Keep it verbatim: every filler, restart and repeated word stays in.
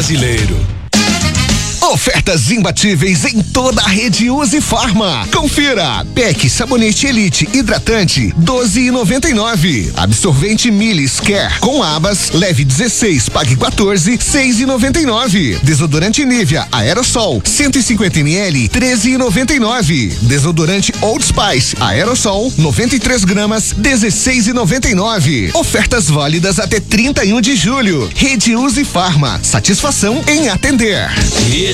Brasileiro. Ofertas imbatíveis em toda a rede Use Farma. Confira: Peck sabonete Elite hidratante doze e noventa e nove. Absorvente Milis Care com abas leve dezesseis, pague quatorze, seis e noventa e nove. Desodorante Nivea Aerosol cento e cinquenta mililitros, treze e noventa e nove. Desodorante Old Spice Aerosol noventa e três gramas, dezesseis e noventa e nove. Ofertas válidas até trinta e um de julho. Rede Use Farma. Satisfação em atender.